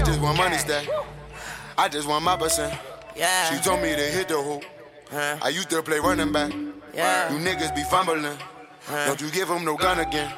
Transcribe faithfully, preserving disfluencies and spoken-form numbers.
just want money stack. I just want my percent. Yeah. She told me to hit the hoop. Huh. I used to play running back. Yeah. You niggas be fumbling. Huh. Don't you give him no gun again.